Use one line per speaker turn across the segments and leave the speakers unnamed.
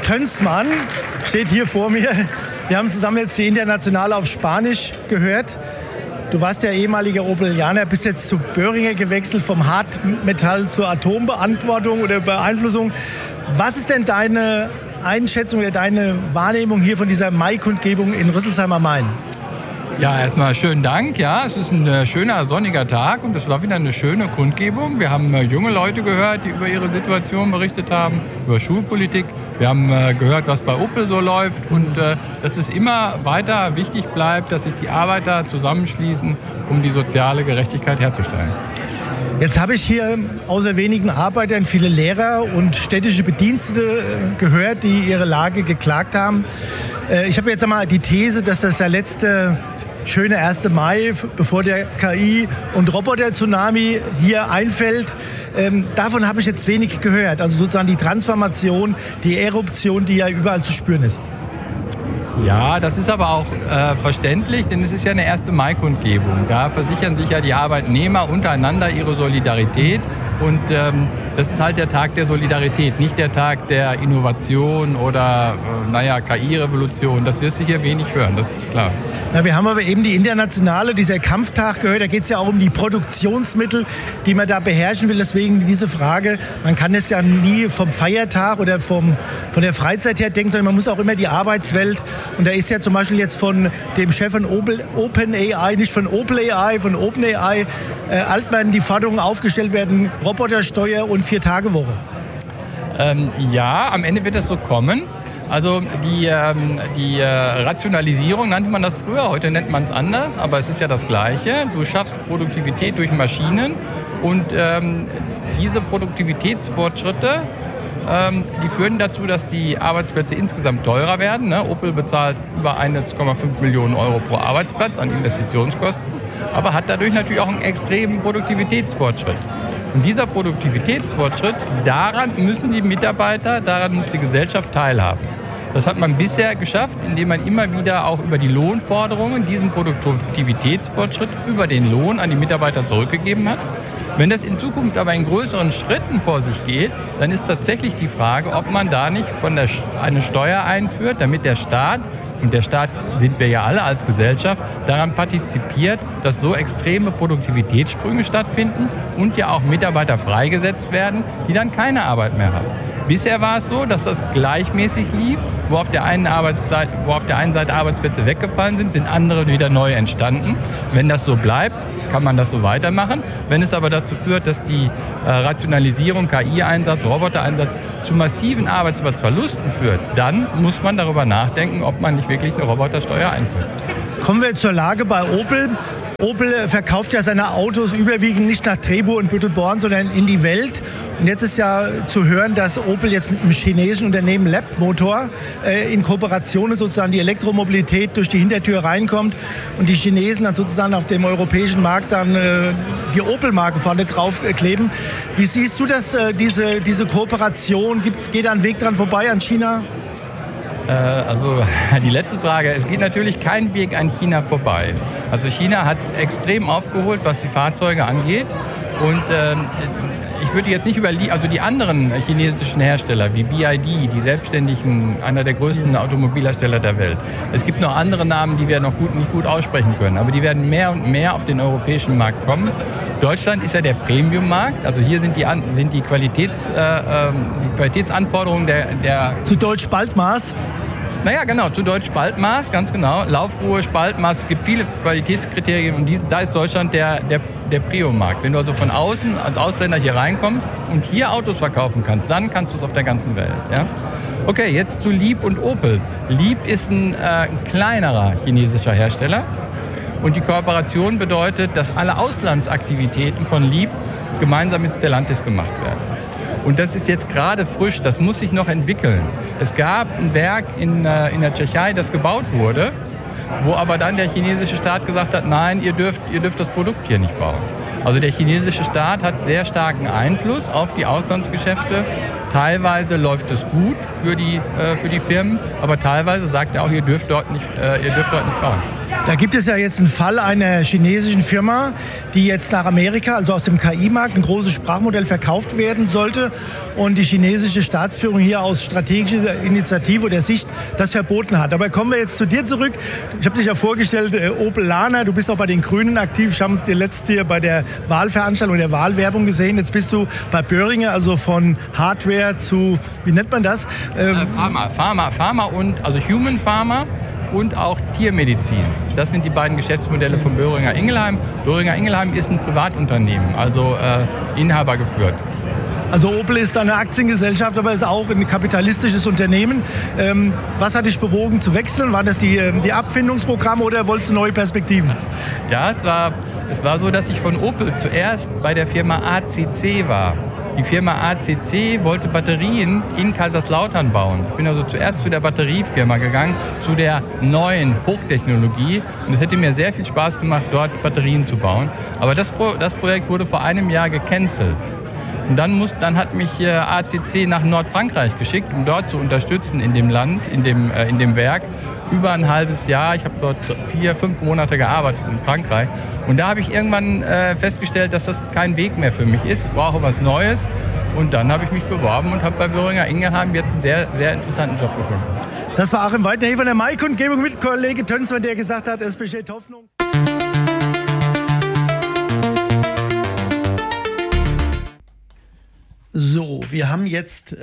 Tönsmann steht hier vor mir. Wir haben zusammen jetzt die Internationale auf Spanisch gehört. Du warst ja ehemaliger Opelianer, bist jetzt zu Boehringer gewechselt, vom Hartmetall zur Atombeantwortung oder Beeinflussung. Was ist denn deine Einschätzung oder deine Wahrnehmung hier von dieser Maikundgebung in Rüsselsheim am Main?
Ja, erstmal schönen Dank. Ja, es ist ein schöner, sonniger Tag und es war wieder eine schöne Kundgebung. Wir haben junge Leute gehört, die über ihre Situation berichtet haben, über Schulpolitik. Wir haben gehört, was bei Opel so läuft und dass es immer weiter wichtig bleibt, dass sich die Arbeiter zusammenschließen, um die soziale Gerechtigkeit herzustellen.
Jetzt habe ich hier außer wenigen Arbeitern viele Lehrer und städtische Bedienstete gehört, die ihre Lage geklagt haben. Ich habe jetzt einmal die These, dass das der letzte schöne 1. Mai, bevor der KI- und Roboter-Tsunami hier einfällt. Davon habe ich jetzt wenig gehört. Also sozusagen die Transformation, die Eruption, die ja überall zu spüren ist.
Ja, das ist aber auch verständlich, denn es ist ja eine 1. Mai-Kundgebung. Da versichern sich ja die Arbeitnehmer untereinander ihre Solidarität. Und das ist halt der Tag der Solidarität, nicht der Tag der Innovation oder KI-Revolution. Das wirst du hier wenig hören, das ist klar.
Na, wir haben aber eben die Internationale, dieser Kampftag gehört. Da geht es ja auch um die Produktionsmittel, die man da beherrschen will. Deswegen diese Frage, man kann es ja nie vom Feiertag oder von der Freizeit her denken, sondern man muss auch immer die Arbeitswelt. Und da ist ja zum Beispiel jetzt von dem Chef von OpenAI, nicht von OpenAI, von OpenAI, Altmann die Forderung aufgestellt werden, Robotersteuer und 4-Tage-Woche.
Ja, am Ende wird es so kommen. Also die Rationalisierung nannte man das früher, heute nennt man es anders, aber es ist ja das Gleiche. Du schaffst Produktivität durch Maschinen und diese Produktivitätsfortschritte, die führen dazu, dass die Arbeitsplätze insgesamt teurer werden. Ne? Opel bezahlt über 1,5 Millionen Euro pro Arbeitsplatz an Investitionskosten, aber hat dadurch natürlich auch einen extremen Produktivitätsfortschritt. Und dieser Produktivitätsfortschritt, daran müssen die Mitarbeiter, daran muss die Gesellschaft teilhaben. Das hat man bisher geschafft, indem man immer wieder auch über die Lohnforderungen diesen Produktivitätsfortschritt über den Lohn an die Mitarbeiter zurückgegeben hat. Wenn das in Zukunft aber in größeren Schritten vor sich geht, dann ist tatsächlich die Frage, ob man da nicht eine Steuer einführt, damit der Staat, und der Staat sind wir ja alle als Gesellschaft, daran partizipiert, dass so extreme Produktivitätssprünge stattfinden und ja auch Mitarbeiter freigesetzt werden, die dann keine Arbeit mehr haben. Bisher war es so, dass das gleichmäßig lief, wo auf der einen Seite Arbeitsplätze weggefallen sind, sind andere wieder neu entstanden. Wenn das so bleibt, kann man das so weitermachen. Wenn es aber dazu führt, dass die Rationalisierung, KI-Einsatz, Robotereinsatz zu massiven Arbeitsplatzverlusten führt, dann muss man darüber nachdenken, ob man nicht wirklich eine Robotersteuer einführt.
Kommen wir zur Lage bei Opel. Opel verkauft ja seine Autos überwiegend nicht nach Trebo und Büttelborn, sondern in die Welt. Und jetzt ist ja zu hören, dass Opel jetzt mit dem chinesischen Unternehmen Leapmotor in Kooperation sozusagen die Elektromobilität durch die Hintertür reinkommt und die Chinesen dann sozusagen auf dem europäischen Markt dann die Opel-Marke vorne drauf kleben. Wie siehst du das, diese Kooperation? Geht da ein Weg dran vorbei an China?
Also die letzte Frage, es geht natürlich kein Weg an China vorbei. Also China hat extrem aufgeholt, was die Fahrzeuge angeht und ich würde jetzt nicht also die anderen chinesischen Hersteller wie BYD, die selbstständigen, einer der größten Automobilhersteller der Welt. Es gibt noch andere Namen, die wir noch nicht gut aussprechen können, aber die werden mehr und mehr auf den europäischen Markt kommen. Deutschland ist ja der Premium-Markt, also hier sind die Qualitätsanforderungen der
zu Deutsch Spaltmaß?
Naja, genau, zu Deutsch Spaltmaß, ganz genau. Laufruhe, Spaltmaß, es gibt viele Qualitätskriterien und da ist Deutschland der Prio-Markt. Wenn du also von außen als Ausländer hier reinkommst und hier Autos verkaufen kannst, dann kannst du es auf der ganzen Welt. Ja? Okay, jetzt zu Leap und Opel. Leap ist ein kleinerer chinesischer Hersteller und die Kooperation bedeutet, dass alle Auslandsaktivitäten von Leap gemeinsam mit Stellantis gemacht werden. Und das ist jetzt gerade frisch, das muss sich noch entwickeln. Es gab ein Werk in der Tschechei, das gebaut wurde, wo aber dann der chinesische Staat gesagt hat, nein, ihr dürft das Produkt hier nicht bauen. Also der chinesische Staat hat sehr starken Einfluss auf die Auslandsgeschäfte. Teilweise läuft es gut für die Firmen, aber teilweise sagt er auch, ihr dürft dort nicht bauen.
Da gibt es ja jetzt einen Fall einer chinesischen Firma, die jetzt nach Amerika, also aus dem KI-Markt, ein großes Sprachmodell verkauft werden sollte und die chinesische Staatsführung hier aus strategischer Initiative oder Sicht das verboten hat. Aber kommen wir jetzt zu dir zurück. Ich habe dich ja vorgestellt, Opelaner, du bist auch bei den Grünen aktiv. Ich habe dir letztes hier bei der Wahlveranstaltung, der Wahlwerbung gesehen. Jetzt bist du bei Boehringer, also von Hardware zu, wie nennt man das?
Pharma und, also Human Pharma und auch Tiermedizin. Das sind die beiden Geschäftsmodelle von Boehringer Ingelheim. Boehringer Ingelheim ist ein Privatunternehmen, also Inhaber geführt.
Also Opel ist eine Aktiengesellschaft, aber ist auch ein kapitalistisches Unternehmen. Was hat dich bewogen zu wechseln? Waren das die Abfindungsprogramme oder wolltest du neue Perspektiven?
Ja, es war so, dass ich von Opel zuerst bei der Firma ACC war. Die Firma ACC wollte Batterien in Kaiserslautern bauen. Ich bin also zuerst zu der Batteriefirma gegangen, zu der neuen Hochtechnologie. Und es hätte mir sehr viel Spaß gemacht, dort Batterien zu bauen. Aber das Projekt wurde vor einem Jahr gecancelt. Und dann hat mich ACC nach Nordfrankreich geschickt, um dort zu unterstützen in dem Land, in dem Werk. Über ein halbes Jahr. Ich habe dort 4-5 Monate gearbeitet in Frankreich. Und da habe ich irgendwann festgestellt, dass das kein Weg mehr für mich ist. Ich brauche was Neues. Und dann habe ich mich beworben und habe bei Boehringer Ingelheim jetzt einen sehr, sehr interessanten Job gefunden.
Das war Achim Weidner hier von der Mai-Kundgebung mit Kollege Tönsmann, der gesagt hat, es besteht Hoffnung. Wir haben jetzt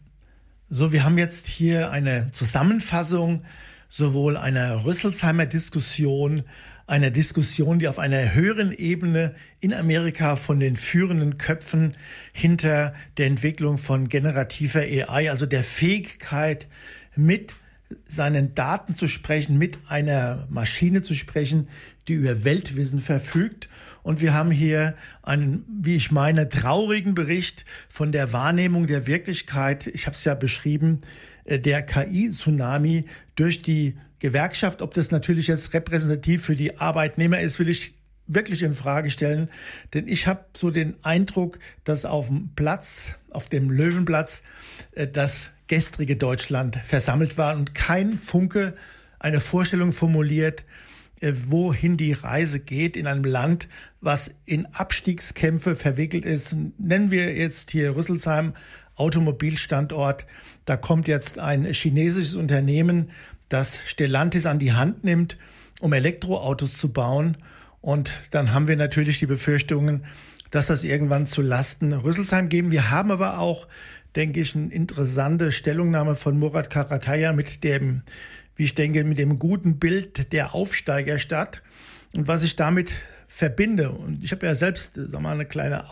hier eine Zusammenfassung sowohl einer Rüsselsheimer Diskussion, einer Diskussion, die auf einer höheren Ebene in Amerika von den führenden Köpfen hinter der Entwicklung von generativer AI, also der Fähigkeit, mit seinen Daten zu sprechen, mit einer Maschine zu sprechen, die über Weltwissen verfügt. Und wir haben hier einen, wie ich meine, traurigen Bericht von der Wahrnehmung der Wirklichkeit. Ich habe es ja beschrieben, der KI-Tsunami durch die Gewerkschaft. Ob das natürlich jetzt repräsentativ für die Arbeitnehmer ist, will ich wirklich in Frage stellen. Denn ich habe so den Eindruck, dass auf dem Löwenplatz, das gestrige Deutschland versammelt war und kein Funke eine Vorstellung formuliert, wohin die Reise geht in einem Land, was in Abstiegskämpfe verwickelt ist. Nennen wir jetzt hier Rüsselsheim, Automobilstandort. Da kommt jetzt ein chinesisches Unternehmen, das Stellantis an die Hand nimmt, um Elektroautos zu bauen. Und dann haben wir natürlich die Befürchtungen, dass das irgendwann zu Lasten Rüsselsheim geben. Wir haben aber auch, denke ich, eine interessante Stellungnahme von Murat Karakaya mit dem, wie ich denke, mit dem guten Bild der Aufsteigerstadt und was ich damit verbinde. Und ich habe ja selbst, eine kleine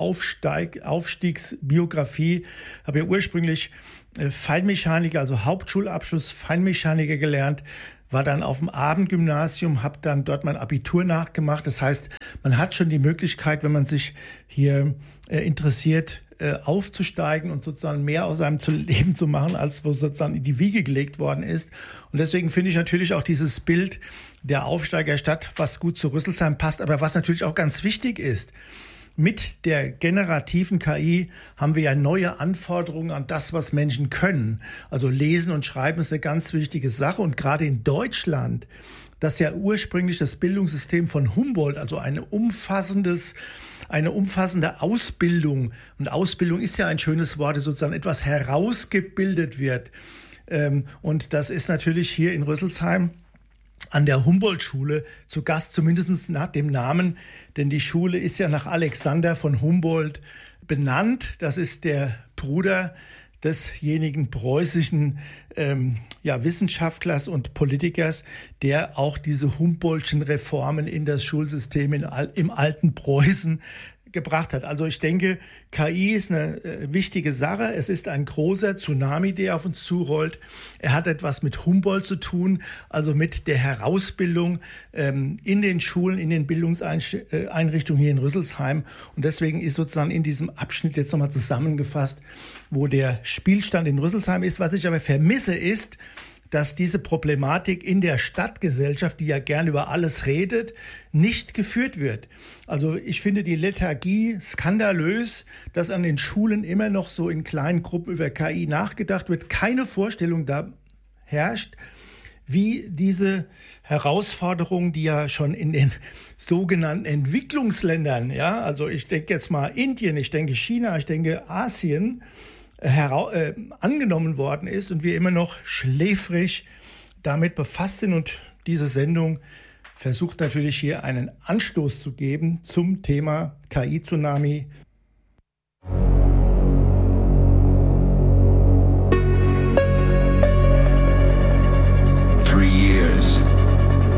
Aufstiegsbiografie, habe ja ursprünglich Feinmechaniker, also Hauptschulabschluss Feinmechaniker gelernt, war dann auf dem Abendgymnasium, habe dann dort mein Abitur nachgemacht. Das heißt, man hat schon die Möglichkeit, wenn man sich hier interessiert, aufzusteigen und sozusagen mehr aus seinem Leben zu machen, als wo sozusagen in die Wiege gelegt worden ist. Und deswegen finde ich natürlich auch dieses Bild der Aufsteigerstadt, was gut zu Rüsselsheim passt, aber was natürlich auch ganz wichtig ist. Mit der generativen KI haben wir ja neue Anforderungen an das, was Menschen können. Also Lesen und Schreiben ist eine ganz wichtige Sache. Und gerade in Deutschland, das ja ursprünglich das Bildungssystem von Humboldt, also eine umfassende Ausbildung, und Ausbildung ist ja ein schönes Wort, sozusagen etwas herausgebildet wird. Und das ist natürlich hier in Rüsselsheim an der Humboldt-Schule zu Gast, zumindest nach dem Namen, denn die Schule ist ja nach Alexander von Humboldt benannt. Das ist der Bruder desjenigen preußischen Wissenschaftlers und Politikers, der auch diese Humboldtschen Reformen in das Schulsystem im alten Preußen gebracht hat. Also ich denke, KI ist eine wichtige Sache. Es ist ein großer Tsunami, der auf uns zurollt. Er hat etwas mit Humboldt zu tun, also mit der Herausbildung in den Schulen, in den Bildungseinrichtungen hier in Rüsselsheim. Und deswegen ist sozusagen in diesem Abschnitt jetzt nochmal zusammengefasst, wo der Spielstand in Rüsselsheim ist. Was ich aber vermisse, ist, dass diese Problematik in der Stadtgesellschaft, die ja gern über alles redet, nicht geführt wird. Also ich finde die Lethargie skandalös, dass an den Schulen immer noch so in kleinen Gruppen über KI nachgedacht wird. Keine Vorstellung da herrscht, wie diese Herausforderungen, die ja schon in den sogenannten Entwicklungsländern, ja, also ich denke jetzt mal Indien, ich denke China, ich denke Asien, angenommen worden ist und wir immer noch schläfrig damit befasst sind. Und diese Sendung versucht natürlich hier einen Anstoß zu geben zum Thema KI-Tsunami,